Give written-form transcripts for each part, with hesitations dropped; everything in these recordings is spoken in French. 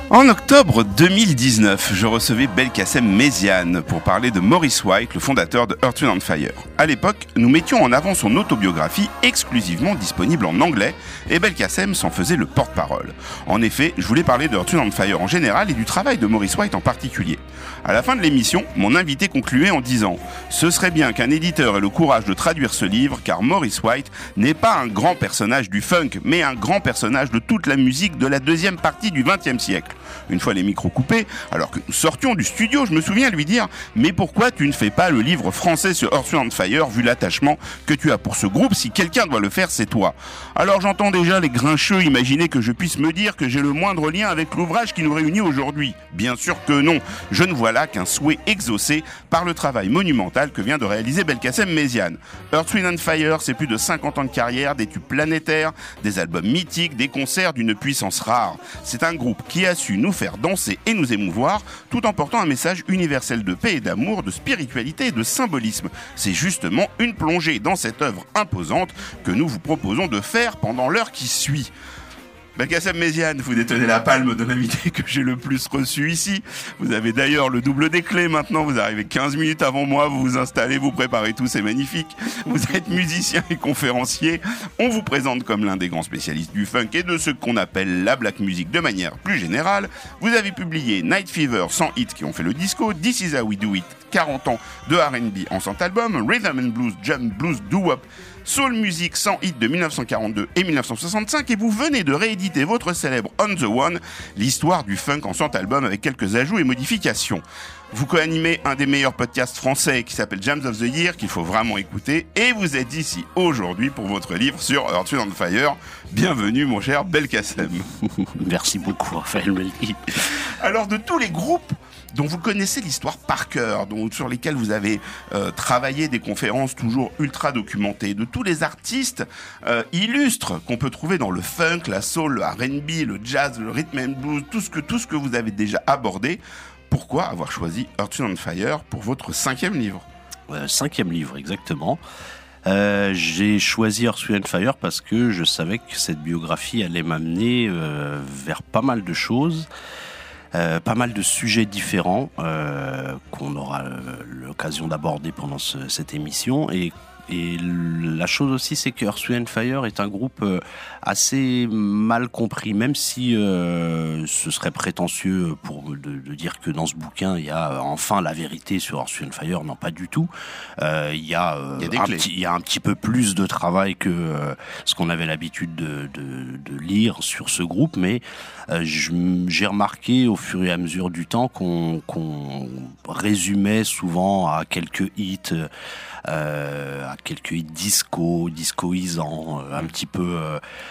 En octobre 2019, je recevais Belkacem Méziane pour parler de Maurice White, le fondateur de Earth, Wind & Fire. À l'époque, nous mettions en avant son autobiographie exclusivement disponible en anglais et Belkacem s'en faisait le porte-parole. En effet, je voulais parler de Earth, Wind & Fire en général et du travail de Maurice White en particulier. À la fin de l'émission, mon invité concluait en disant « Ce serait bien qu'un éditeur ait le courage de traduire ce livre car Maurice White n'est pas un grand personnage du funk, mais un grand personnage de toute la musique de la deuxième partie du XXe siècle. » Une fois les micros coupés, alors que nous sortions du studio, je me souviens lui dire « Mais pourquoi tu ne fais pas le livre français sur Earth, Wind & Fire vu l'attachement que tu as pour ce groupe? Si quelqu'un doit le faire, c'est toi. » Alors j'entends déjà les grincheux imaginer que je puisse me dire que j'ai le moindre lien avec l'ouvrage qui nous réunit aujourd'hui. Bien sûr que non. Je ne vois là qu'un souhait exaucé par le travail monumental que vient de réaliser Belkacem Méziane. Earth, Wind & Fire, c'est plus de 50 ans de carrière, des tubes planétaires, des albums mythiques, des concerts d'une puissance rare. C'est un groupe qui a su nous faire danser et nous émouvoir, tout en portant un message universel de paix et d'amour, de spiritualité et de symbolisme. C'est justement une plongée dans cette œuvre imposante que nous vous proposons de faire pendant l'heure qui suit. Belkacem Méziane, vous détenez la palme de l'invité que j'ai le plus reçu ici. Vous avez d'ailleurs le double des clés maintenant, vous arrivez 15 minutes avant moi, vous vous installez, vous préparez tout, c'est magnifique. Vous êtes musicien et conférencier. On vous présente comme l'un des grands spécialistes du funk et de ce qu'on appelle la black music de manière plus générale. Vous avez publié Night Fever, 100 hits qui ont fait le disco, This Is How We Do It, 40 ans de R&B en 100 albums, Rhythm and Blues, Jump Blues, Doo-Wop, Soul Music 100 hits de 1942 et 1965 et vous venez de rééditer votre célèbre On The One, l'histoire du funk en 100 albums avec quelques ajouts et modifications. Vous co-animez un des meilleurs podcasts français qui s'appelle Jams of the Year, qu'il faut vraiment écouter, et vous êtes ici aujourd'hui pour votre livre sur Earth, Wind & Fire. Bienvenue mon cher Belkacem. Merci beaucoup Raphaël Melki. Alors de tous les groupes dont vous connaissez l'histoire par cœur, sur lesquels vous avez travaillé des conférences toujours ultra documentées, de tous les artistes illustres qu'on peut trouver dans le funk, la soul, le R&B, le jazz, le rhythm and blues, tout ce que vous avez déjà abordé, pourquoi avoir choisi Earth, Wind & Fire pour votre 5e livre? 5e livre, exactement. J'ai choisi Earth, Wind & Fire parce que je savais que cette biographie allait m'amener vers pas mal de choses. Pas mal de sujets différents qu'on aura l'occasion d'aborder pendant cette émission et la chose aussi, c'est que Earth, Wind & Fire est un groupe assez mal compris, même si ce serait prétentieux de dire que dans ce bouquin, il y a enfin la vérité sur Earth, Wind & Fire. Non, pas du tout. Il y a un petit peu plus de travail que ce qu'on avait l'habitude de lire sur ce groupe, mais j'ai remarqué au fur et à mesure du temps qu'on résumait souvent à quelques hits discoisants, un petit peu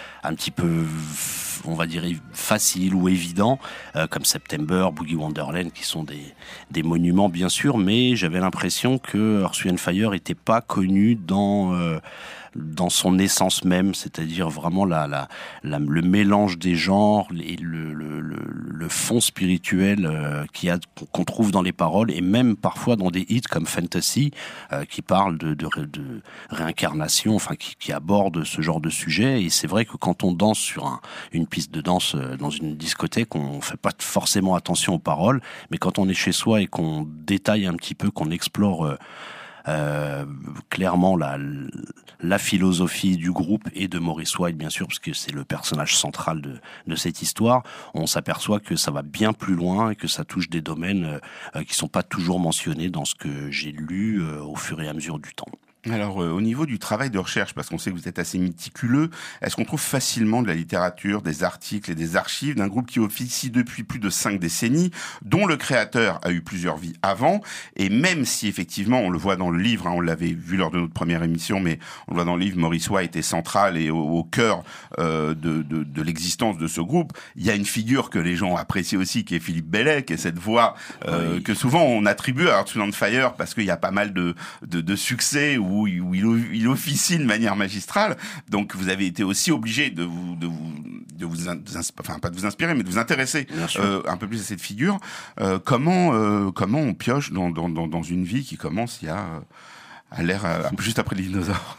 on va dire facile ou évident, comme September, Boogie Wonderland, qui sont des monuments bien sûr, mais j'avais l'impression que Earth, Wind & Fire était pas connu dans son essence même, c'est-à-dire vraiment le mélange des genres et le fond spirituel qu'on trouve dans les paroles et même parfois dans des hits comme Fantasy qui parlent de réincarnation, enfin qui abordent ce genre de sujet. Et c'est vrai que quand on danse sur une piste de danse dans une discothèque, on fait pas forcément attention aux paroles, mais quand on est chez soi et qu'on détaille un petit peu, qu'on explore clairement la philosophie du groupe et de Maurice White bien sûr, parce que c'est le personnage central de cette histoire, on s'aperçoit que ça va bien plus loin et que ça touche des domaines qui sont pas toujours mentionnés dans ce que j'ai lu au fur et à mesure du temps. Alors, au niveau du travail de recherche, parce qu'on sait que vous êtes assez méticuleux, est-ce qu'on trouve facilement de la littérature, des articles et des archives d'un groupe qui officie depuis plus de 5 décennies, dont le créateur a eu plusieurs vies avant, et même si effectivement, on le voit dans le livre, on l'avait vu lors de notre première émission, mais on le voit dans le livre, Maurice White est central et au cœur de l'existence de ce groupe, il y a une figure que les gens apprécient aussi, qui est Philippe Bellec, et cette voix que souvent on attribue à Earth, Wind & Fire, parce qu'il y a pas mal de succès, où il officie de manière magistrale. Donc vous avez été aussi obligé de vous inspirer, mais de vous intéresser un peu plus à cette figure. Comment on pioche dans une vie qui commence il y a À l'ère juste après les dinosaures.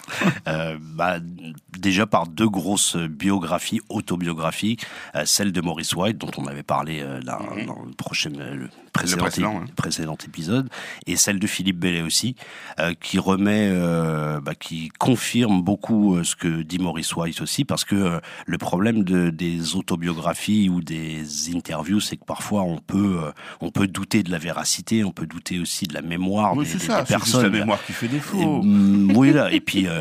Déjà par 2 grosses biographies, autobiographiques, celle de Maurice White, dont on avait parlé dans le précédent épisode, et celle de Philippe Bellet aussi, qui qui confirme beaucoup ce que dit Maurice White aussi, parce que le problème des autobiographies ou des interviews, c'est que parfois on peut douter de la véracité, on peut douter aussi de la mémoire des personnes. C'est juste la mémoire qui fait défaut. Oui, là. Et puis,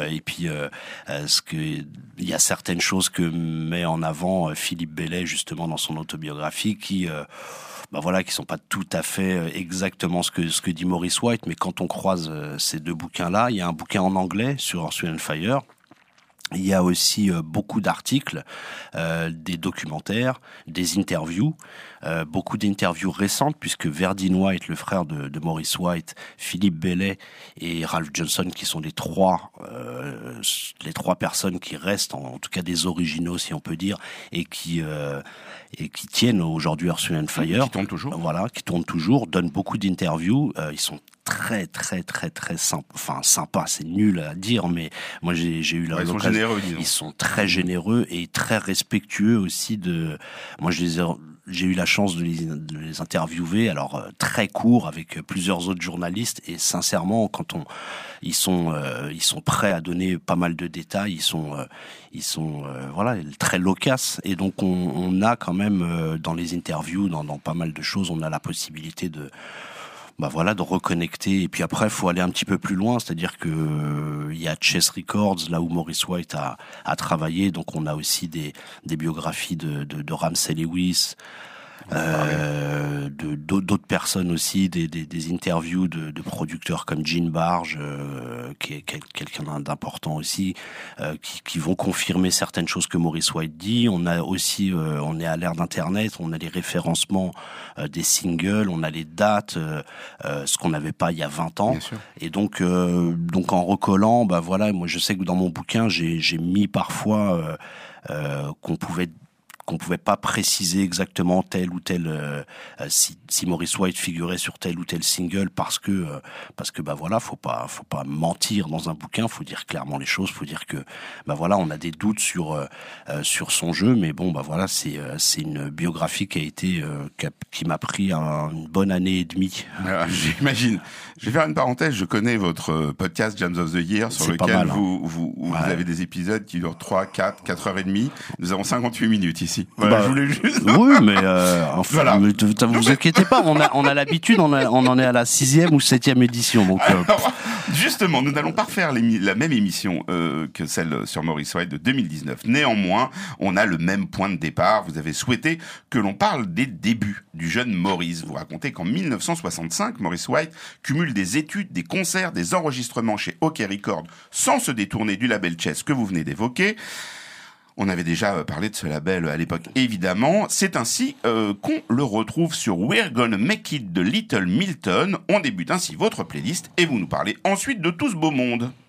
il y a certaines choses que met en avant Philippe Bellet justement dans son autobiographie qui sont pas tout à fait exactement ce que dit Maurice White, mais quand on croise ces 2 bouquins-là, il y a un bouquin en anglais sur Earth, Wind & Fire. Il y a aussi beaucoup d'articles, des documentaires, des interviews, beaucoup d'interviews récentes, puisque Verdine White, le frère de Maurice White, Philippe Bellet et Ralph Johnson, qui sont les trois personnes qui restent, en tout cas des originaux si on peut dire, et qui tiennent aujourd'hui Earth, Wind & Fire. Qui tournent toujours. Voilà, qui tournent toujours, donnent beaucoup d'interviews. Ils sont très sympa, c'est nul à dire, mais moi j'ai eu ils sont généreux, disons. Ils sont très généreux et très respectueux aussi moi j'ai eu la chance de les interviewer, alors très court avec plusieurs autres journalistes, et sincèrement ils sont prêts à donner pas mal de détails, ils sont très loquaces, et donc on a quand même dans les interviews, dans pas mal de choses, on a la possibilité de reconnecter. Et puis après, il faut aller un petit peu plus loin, c'est-à-dire que il y a Chess Records, là où Maurice White a travaillé, donc on a aussi des biographies de Ramsey Lewis, d'autres personnes aussi, des interviews de producteurs comme Gene Barge, qui est quelqu'un d'important aussi, qui vont confirmer certaines choses que Maurice White dit. On a aussi, on est à l'ère d'Internet, on a les référencements des singles, on a les dates, ce qu'on n'avait pas il y a 20 ans. Et donc en recollant, moi je sais que dans mon bouquin, j'ai mis parfois qu'on pouvait pas préciser exactement tel ou tel si Maurice White figurait sur tel ou tel single, parce que faut pas mentir dans un bouquin, faut dire clairement les choses, faut dire que on a des doutes sur son jeu, mais c'est une biographie qui m'a pris une bonne année et demie. J'imagine. Je vais faire une parenthèse, je connais votre podcast Jams of the Year, sur lequel vous avez des épisodes qui durent 3, 4 heures et demie. Nous avons 58 minutes ici. Voilà, je voulais juste... Oui, mais vous inquiétez pas, on a l'habitude, on en est à la 6e ou 7e édition. Donc, alors, justement, nous n'allons pas refaire la même émission que celle sur Maurice White de 2019. Néanmoins, on a le même point de départ. Vous avez souhaité que l'on parle des débuts du jeune Maurice. Vous racontez qu'en 1965, Maurice White cumule des études, des concerts, des enregistrements chez OK Records sans se détourner du label Chess que vous venez d'évoquer. On avait déjà parlé de ce label à l'époque, évidemment. C'est ainsi qu'on le retrouve sur We're Gonna Make It de Little Milton. On débute ainsi votre playlist et vous nous parlez ensuite de Tout ce beau monde.